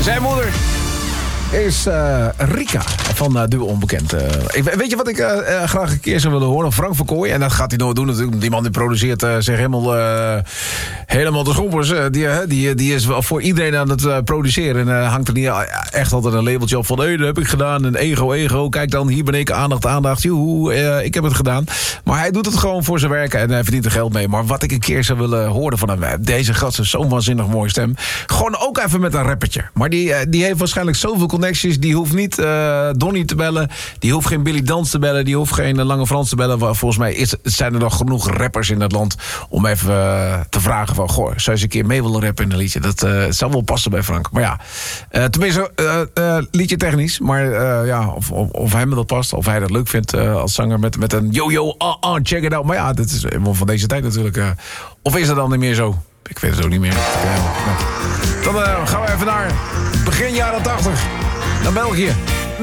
Zijn moeder is Rika van Duo Onbekend. Weet je wat ik graag een keer zou willen horen? Frank van Kooij. En dat gaat hij nooit doen natuurlijk. Die man die produceert zich helemaal de schompers. Die is wel voor iedereen aan het produceren. En hangt er niet echt altijd een labeltje op van... dat heb ik gedaan. En ego. Kijk dan, hier ben ik. Aandacht. Joehoe, ik heb het gedaan. Maar hij doet het gewoon voor zijn werk. En hij verdient er geld mee. Maar wat ik een keer zou willen horen van hem... Deze gast heeft zo'n waanzinnig mooie stem. Gewoon ook even met een rappertje. Maar die heeft waarschijnlijk zoveel connecties. Die hoeft niet Donnie te bellen. Die hoeft geen Billy Dans te bellen. Die hoeft geen Lange Frans te bellen. Volgens mij zijn er nog genoeg rappers in dat land... om even te vragen van... goh, zou je eens een keer mee willen rappen in een liedje? Dat zou wel passen bij Frank. Maar ja, tenminste, liedje technisch. Maar of hem dat past. Of hij dat leuk vindt als zanger met een yo, check it out. Maar ja, dat is helemaal van deze tijd natuurlijk. Of is dat dan niet meer zo? Ik weet het ook niet meer. Dan gaan we even naar begin jaren 80. Naar België.